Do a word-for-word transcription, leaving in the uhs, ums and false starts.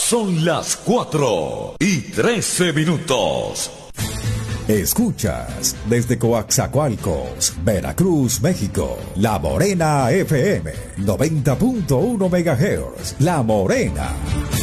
Son las cuatro y trece minutos. Escuchas desde Coaxacualcos, Veracruz, México, La Morena F M, noventa punto uno megahertz. La Morena.